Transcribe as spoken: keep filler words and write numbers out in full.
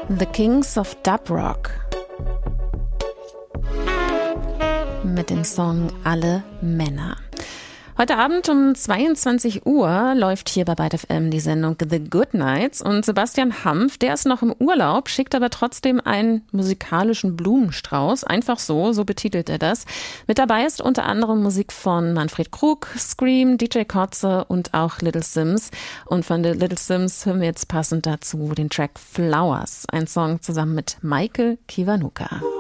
The Kings of Dub Rock mit dem Song Alle Männer. Heute Abend um zweiundzwanzig Uhr läuft hier bei Byte F M die Sendung The Good Nights und Sebastian Hampf, der ist noch im Urlaub, schickt aber trotzdem einen musikalischen Blumenstrauß. Einfach so, so betitelt er das. Mit dabei ist unter anderem Musik von Manfred Krug, Scream, D J Kotze und auch Little Sims. Und von The Little Sims hören wir jetzt passend dazu den Track Flowers, ein Song zusammen mit Michael Kiwanuka.